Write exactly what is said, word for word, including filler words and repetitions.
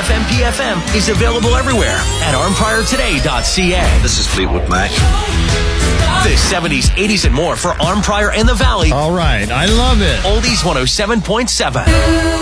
F M P F M is available everywhere at armprior today dot c a. This is Fleetwood Mac. The seventies, eighties, and more for Armprior and the Valley. All right, I love it. Oldies one oh seven point seven.